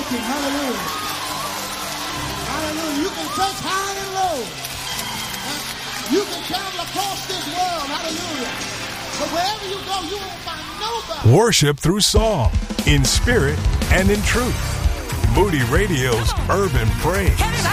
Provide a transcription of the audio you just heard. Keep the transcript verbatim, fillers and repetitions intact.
anointing. Hallelujah. Hallelujah. You can touch high and low. You can travel across this world. Hallelujah. But wherever you go, you won't find nobody. Worship through song, in spirit and in truth. Moody Radio's Urban Praise.